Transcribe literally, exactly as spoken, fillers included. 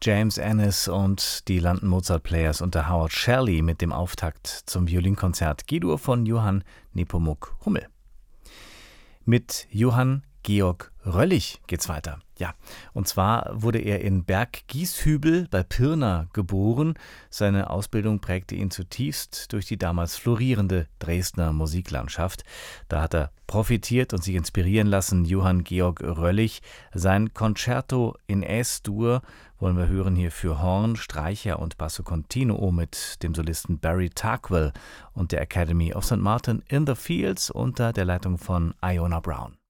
James Ennis und die London Mozart Players unter Howard Shelley mit dem Auftakt zum Violinkonzert G-Dur von Johann Nepomuk Hummel. Mit Johann Georg Röllich geht's weiter. Ja, und zwar wurde er in Berggieshübel bei Pirna geboren. Seine Ausbildung prägte ihn zutiefst durch die damals florierende Dresdner Musiklandschaft. Da hat er profitiert und sich inspirieren lassen. Johann Georg Röllich, sein Concerto in Es-Dur wollen wir hören hier für Horn, Streicher und Basso Continuo mit dem Solisten Barry Tarkwell und der Academy of Sankt Martin in the Fields unter der Leitung von Iona Brown.